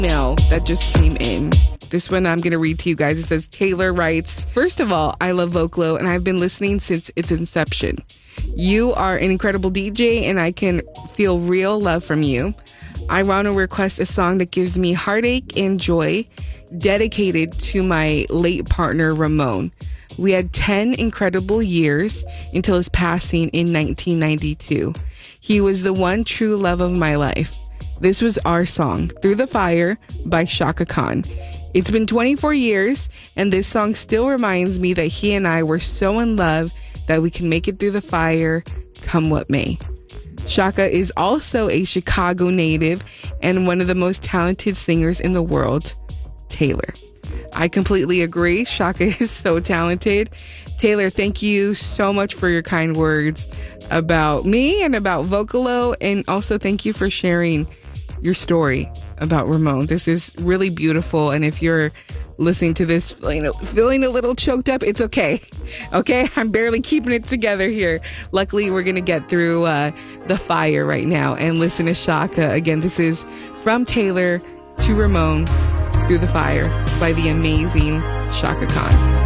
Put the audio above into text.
email that just came in. This one I'm going to read to you guys. It says, Taylor writes, first of all, I love Vocalo and I've been listening since its inception. You are an incredible DJ and I can feel real love from you. I want to request a song that gives me heartache and joy, dedicated to my late partner, Ramon. We had 10 incredible years until his passing in 1992. He was the one true love of my life. This was our song, Through the Fire by Chaka Khan. It's been 24 years, and this song still reminds me that he and I were so in love that we can make it through the fire, come what may. Chaka is also a Chicago native and one of the most talented singers in the world, Taylor. I completely agree. Chaka is so talented. Taylor, thank you so much for your kind words about me and about Vocalo, and also thank you for sharing your story about Ramon. This is really beautiful, and if you're listening to this feeling a little choked up, it's okay. Okay? I'm barely keeping it together here. Luckily, we're going to get through the fire right now and listen to Chaka. Again, this is from Taylor to Ramon, Through the Fire by the amazing Chaka Khan.